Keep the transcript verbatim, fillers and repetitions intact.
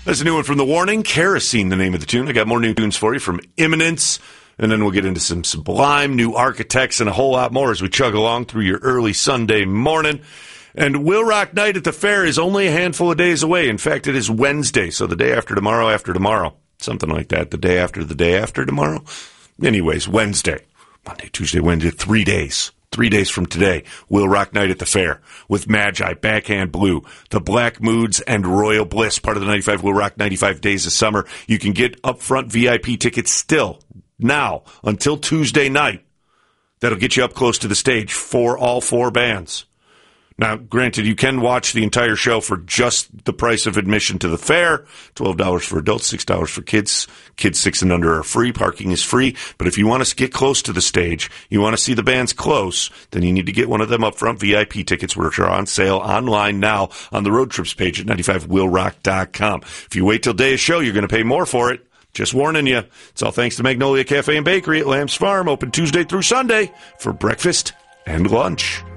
That's a new one from The Warning. Kerosene, the name of the tune. I got more new tunes for you from Imminence, and then we'll get into some Sublime, New Architects, and a whole lot more as we chug along through your early Sunday morning. And Will Rock Night at the Fair is only a handful of days away. In fact, it is Wednesday, so the day after tomorrow after tomorrow. Something like that, the day after the day after tomorrow. Anyways, Wednesday. Monday, Tuesday, Wednesday, three days. Three days from today, Will Rock Night at the Fair with Magi, Backhand Blue, The Black Moods, and Royal Bliss, part of the ninety-five Will Rock ninety-five Days of Summer. You can get upfront V I P tickets still, now, until Tuesday night. That'll get you up close to the stage for all four bands. Now, granted, you can watch the entire show for just the price of admission to the fair. twelve dollars for adults, six dollars for kids. Kids six and under are free. Parking is free. But if you want to get close to the stage, you want to see the bands close, then you need to get one of them upfront V I P tickets, which are on sale online now on the road trips page at ninety-five will rock dot com. If you wait till day of show, you're going to pay more for it. Just warning you. It's all thanks to Magnolia Cafe and Bakery at Lamb's Farm, open Tuesday through Sunday for breakfast and lunch.